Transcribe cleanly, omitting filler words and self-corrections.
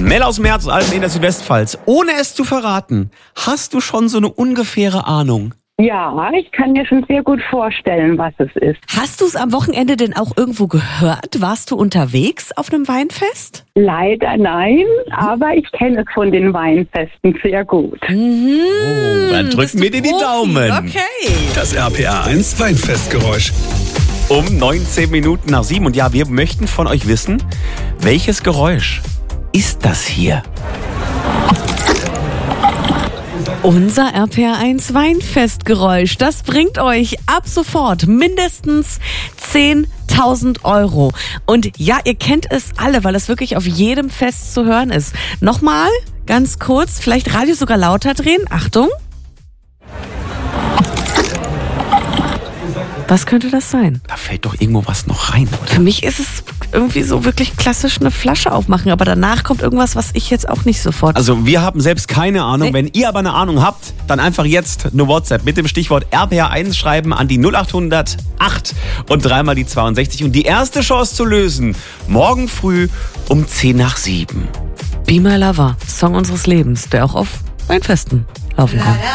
Mel aus Merzalben in der Südwestpfalz. Ohne es zu verraten, hast du schon so eine ungefähre Ahnung? Ja, ich kann mir schon sehr gut vorstellen, was es ist. Hast du es am Wochenende denn auch irgendwo gehört? Warst du unterwegs auf einem Weinfest? Leider nein, aber ich kenne es von den Weinfesten sehr gut. Dann drücken wir dir die Daumen. Okay. Das RPA 1 Weinfestgeräusch. Um 19 Minuten nach 7. Und ja, wir möchten von euch wissen, welches Geräusch ist das hier? Unser RPA1 Weinfestgeräusch, das bringt euch ab sofort mindestens 10.000 Euro. Und ja, ihr kennt es alle, weil es wirklich auf jedem Fest zu hören ist. Nochmal, ganz kurz, vielleicht Radio sogar lauter drehen. Achtung. Was könnte das sein? Da fällt doch irgendwo was noch rein, oder? Für mich ist es irgendwie so wirklich klassisch eine Flasche aufmachen, aber danach kommt irgendwas, was ich jetzt auch nicht sofort... Also wir haben selbst keine Ahnung. Wenn ihr aber eine Ahnung habt, dann einfach jetzt eine WhatsApp mit dem Stichwort RPA1 schreiben an die 0800 8 und dreimal die 62. Und die erste Chance zu lösen, morgen früh um 10 nach 7. Be My Lover, Song unseres Lebens, der auch auf Weinfesten laufen kann.